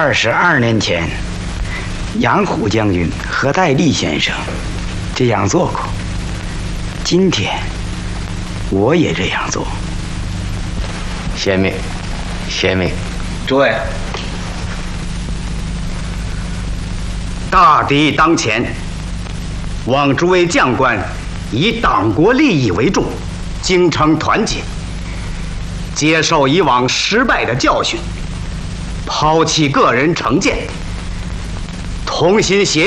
22年前，杨虎将军和戴笠先生这样做过。今天，我也这样做。 贤明，贤明。 诸位，大敌当前，望诸位将官以党国利益为重，精诚团结，接受以往失败的教训，抛弃个人成见，同心协